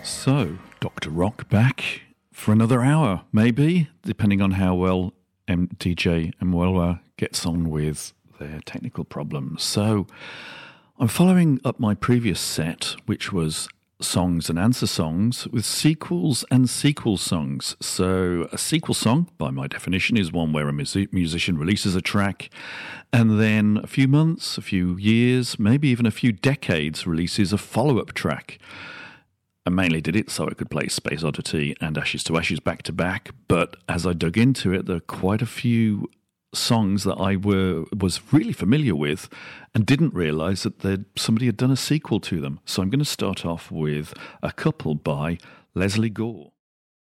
So, Dr. Rock back for another hour, maybe, depending on how well DJ Mwewa gets on with their technical problems. So, I'm following up my previous set, which was songs and answer songs, with sequels and sequel songs. So, a sequel song, by my definition, is one where a musician releases a track and then a few months, a few years, maybe even a few decades, releases a follow-up track. I mainly did it so I could play Space Oddity and Ashes to Ashes back to back, but as I dug into it, there are quite a few songs that I was really familiar with and didn't realise that somebody had done a sequel to them. So I'm going to start off with a couple by Leslie Gore.